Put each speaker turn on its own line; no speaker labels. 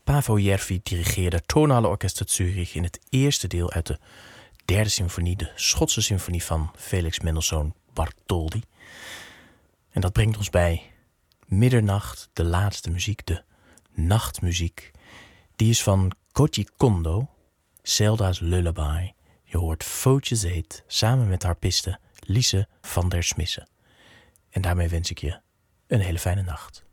Paavo Järvi dirigeerde het Tonale Orkest uit Zurich in het eerste deel uit de derde symfonie, de Schotse symfonie van Felix Mendelssohn Bartholdy. En dat brengt ons bij middernacht, de laatste muziek, de nachtmuziek. Die is van Koji Kondo, Zelda's Lullaby. Je hoort Footje Zeet samen met harpiste Lise van der Smissen. En daarmee wens ik je een hele fijne nacht.